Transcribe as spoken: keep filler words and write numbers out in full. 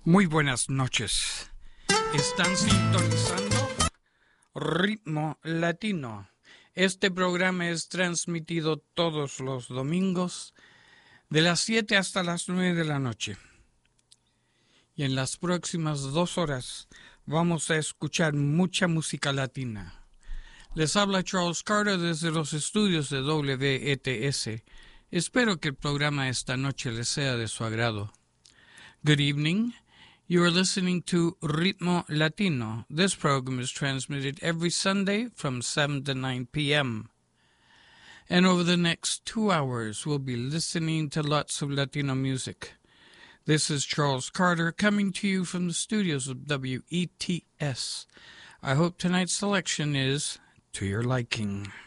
Muy buenas noches. Están sintonizando Ritmo Latino. Este programa es transmitido todos los domingos de las siete hasta las nueve de la noche. Y en las próximas dos horas vamos a escuchar mucha música latina. Les habla Charles Carter desde los estudios de W E T S. Espero que el programa esta noche les sea de su agrado. Good evening. You are listening to Ritmo Latino. This program is transmitted every Sunday from seven to nine p.m. And over the next two hours, we'll be listening to lots of Latino music. This is Charles Carter coming to you from the studios of W E T S. I hope tonight's selection is to your liking.